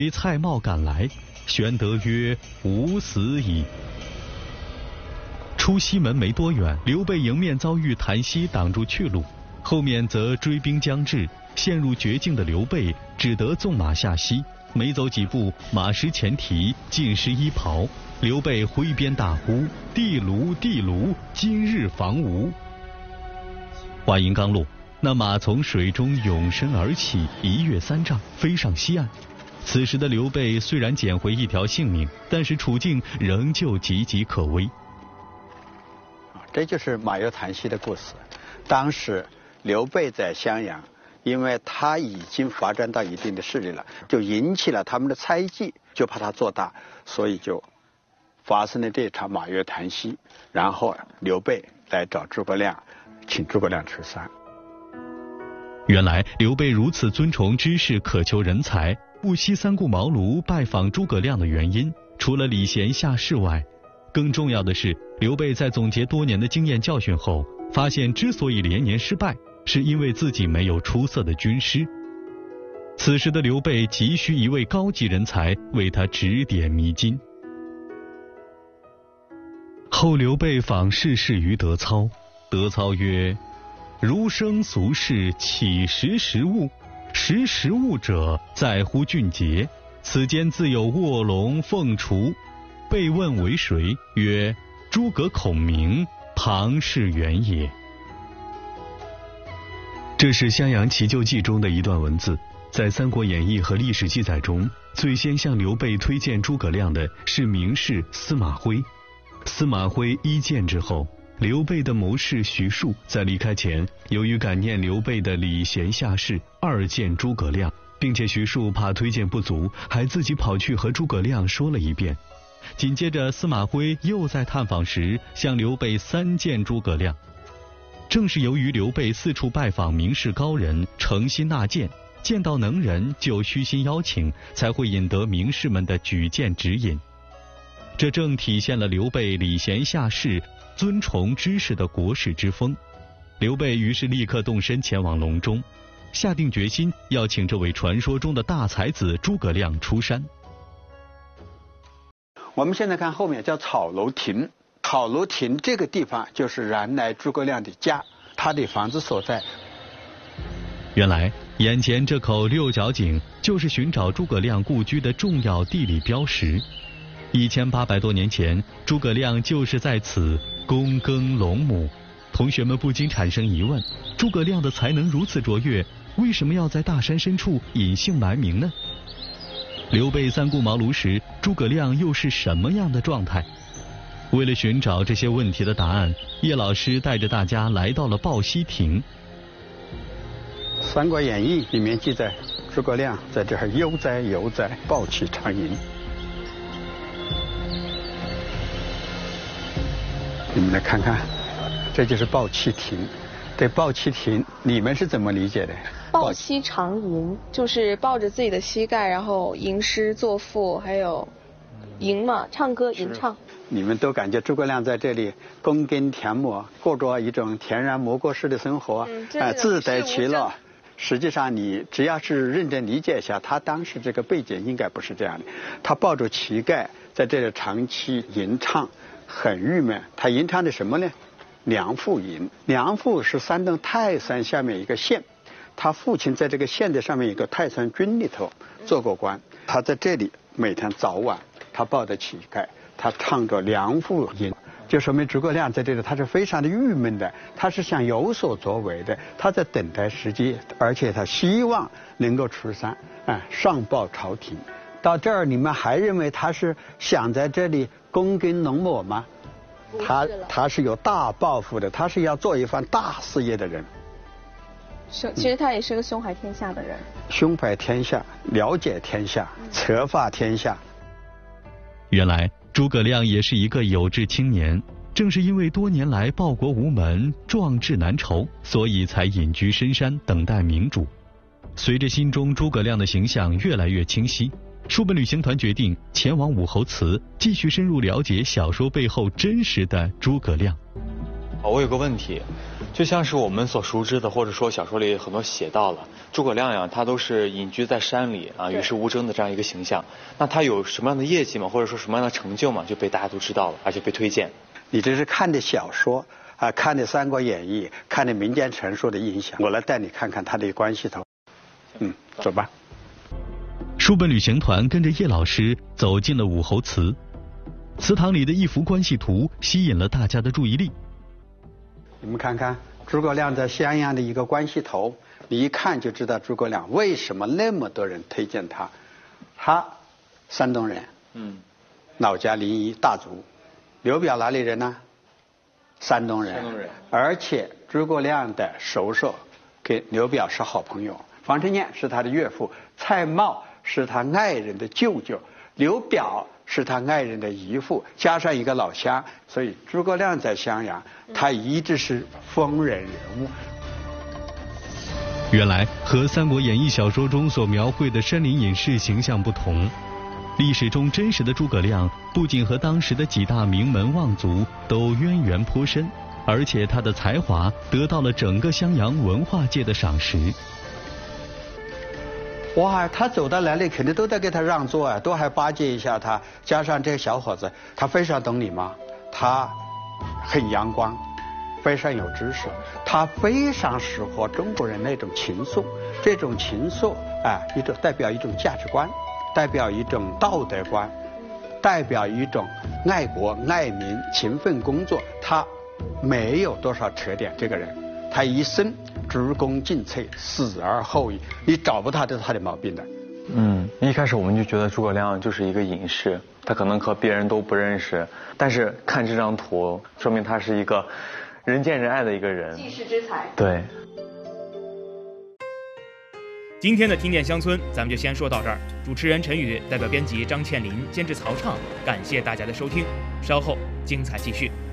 蔡瑁赶来，玄德曰：“吾死矣。”出西门没多远，刘备迎面遭遇檀溪挡住去路，后面则追兵将至，陷入绝境的刘备只得纵马下溪，没走几步，马失前蹄，尽失衣袍。刘备挥鞭大呼：“地卢，地卢，今日防吴！”话音刚落，那马从水中涌身而起，一跃3丈，飞上西岸。此时的刘备虽然捡回一条性命，但是处境仍旧岌岌可危。 这就是马游檀溪的故事。当时刘备在襄阳，因为他已经发展到一定的势力了，就引起了他们的猜忌，就怕他做大，所以就发生了这场马游檀溪。然后刘备来找诸葛亮，请诸葛亮出山。 原来刘备如此尊崇知识，渴求人才，不惜三顾茅庐拜访诸葛亮的原因，除了礼贤下士外，更重要的是，刘备在总结多年的经验教训后，发现之所以连年失败，是因为自己没有出色的军师。此时的刘备急需一位高级人才为他指点迷津。后刘备访士事于德操，德操曰：“儒生俗士，岂识时务？识时务者，在乎俊杰。此间自有卧龙凤雏。”被问为谁？曰：“诸葛孔明，庞士元也。”这是襄阳奇救记中的一段文字。在《三国演义》和历史记载中，最先向刘备推荐诸葛亮的是名士司马徽。司马徽一见之后，刘备的谋士徐庶在离开前，由于感念刘备的礼贤下士，二荐诸葛亮，并且徐庶怕推荐不足，还自己跑去和诸葛亮说了一遍。紧接着司马徽又在探访时向刘备3荐诸葛亮。正是由于刘备四处拜访名士高人，诚心纳谏，见到能人就虚心邀请，才会引得名士们的举荐指引。这正体现了刘备礼贤下士、尊崇知识的国士之风。刘备于是立刻动身前往隆中，下定决心要请这位传说中的大才子诸葛亮出山。 我们现在看后面叫草楼亭，草楼亭这个地方就是原来诸葛亮的家，他的房子所在。 原来眼前这口六角井就是寻找诸葛亮故居的重要地理标识。1800多年前，诸葛亮就是在此躬耕陇亩。同学们不禁产生疑问：诸葛亮的才能如此卓越，为什么要在大山深处隐姓埋名呢？刘备三顾茅庐时，诸葛亮又是什么样的状态？为了寻找这些问题的答案，叶老师带着大家来到了抱溪亭。 《三国演义》里面记载，诸葛亮在这儿悠哉悠哉，抱膝长吟。你们来看看，这就是抱膝亭。这抱膝亭，你们是怎么理解的？ 抱膝长吟就是抱着自己的膝盖，然后吟诗作赋，还有吟嘛，唱歌吟唱。 你们都感觉诸葛亮在这里躬耕田亩，过着一种田园牧歌式的生活，自得其乐。实际上，你只要是认真理解一下，他当时这个背景应该不是这样的。他抱着膝盖在这里长期吟唱，很郁闷。他吟唱的什么呢？梁父吟。梁父是山东泰山下面一个县，他父亲在这个县的上面一个泰山郡里头做过官。他在这里每天早晚，他抱着膝盖，他唱着梁父吟，就说明诸葛亮在这里他是非常的郁闷的，他是想有所作为的，他在等待时机，而且他希望能够出山，上报朝廷。到这儿你们还认为他是想在这里躬耕农亩吗？他是有大抱负的，他是要做一番大事业的人。 其实他也是个胸怀天下的人， 胸怀天下，了解天下，策划天下。 原来诸葛亮也是一个有志青年，正是因为多年来报国无门，壮志难酬，所以才隐居深山等待明主。随着心中诸葛亮的形象越来越清晰，书本旅行团决定前往武侯祠，继续深入了解小说背后真实的诸葛亮。 我有个问题， 就像是我们所熟知的，或者说小说里很多写到了诸葛亮呀，他都是隐居在山里啊，与世无争的这样一个形象。那他有什么样的业绩吗？或者说什么样的成就吗？就被大家都知道了，而且被推荐。 你这是看的小说啊，看的《三国演义》，看的民间传说的影响。我来带你看看他的关系头。走吧。 书本旅行团跟着叶老师走进了武侯祠，祠堂里的一幅关系图吸引了大家的注意力。 你们看看诸葛亮在襄阳的一个关系头，你一看就知道诸葛亮为什么那么多人推荐他。他山东人，老家临沂大族。刘表哪里人呢？山东人。而且诸葛亮的叔叔跟刘表是好朋友，房承彦是他的岳父，蔡瑁是他爱人的舅舅，刘表是他爱人的姨父，加上一个老乡，所以诸葛亮在襄阳，他一直是风人人物。 原来和《三国演义》小说中所描绘的山林隐士形象不同，历史中真实的诸葛亮不仅和当时的几大名门望族都渊源颇深，而且他的才华得到了整个襄阳文化界的赏识。 哇，他走到哪里肯定都得给他让座啊，都还巴结一下他。加上这个小伙子，他非常懂礼貌，他很阳光，非常有知识，他非常适合中国人那种情愫。这种情愫一种代表一种价值观，代表一种道德观，代表一种爱国爱民、勤奋工作。他没有多少特点，这个人，他一生鞠躬尽瘁，死而后已，你找不到他的毛病的。 一开始我们就觉得诸葛亮就是一个隐士，他可能和别人都不认识，但是看这张图，说明他是一个人见人爱的一个人， 济世之才。 对。 今天的听见乡村咱们就先说到这儿。主持人陈宇，代表编辑张倩林，监制曹畅，感谢大家的收听，稍后精彩继续。